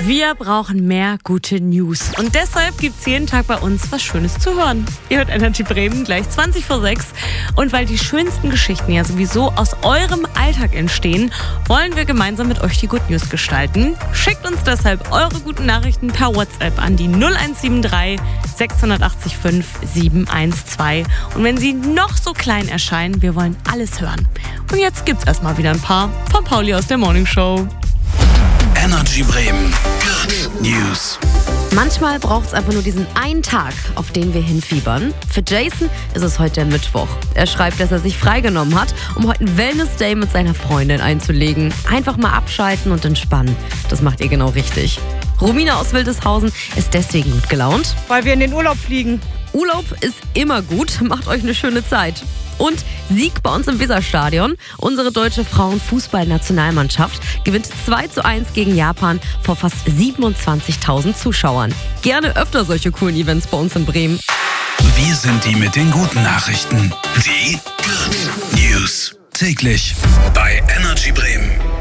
Wir brauchen mehr gute News. Und deshalb gibt es jeden Tag bei uns was Schönes zu hören. Ihr hört Energy Bremen gleich 20 vor 6. Und weil die schönsten Geschichten ja sowieso aus eurem Alltag entstehen, wollen wir gemeinsam mit euch die Good News gestalten. Schickt uns deshalb eure guten Nachrichten per WhatsApp an die 0173 680 5 712. Und wenn sie noch so klein erscheinen, wir wollen alles hören. Und jetzt gibt's erstmal wieder ein paar von Pauli aus der Morning Show. Energy Bremen. Good News. Manchmal braucht es einfach nur diesen einen Tag, auf den wir hinfiebern. Für Jason ist es heute der Mittwoch. Er schreibt, dass er sich freigenommen hat, um heute einen Wellness-Day mit seiner Freundin einzulegen. Einfach mal abschalten und entspannen. Das macht ihr genau richtig. Romina aus Wildeshausen ist deswegen gut gelaunt. Weil wir in den Urlaub fliegen. Urlaub ist immer gut. Macht euch eine schöne Zeit. Und Sieg bei uns im Weserstadion. Unsere deutsche Frauenfußballnationalmannschaft gewinnt 2:1 gegen Japan vor fast 27.000 Zuschauern. Gerne öfter solche coolen Events bei uns in Bremen. Wir sind die mit den guten Nachrichten. Die Good News. Täglich bei Energy Bremen.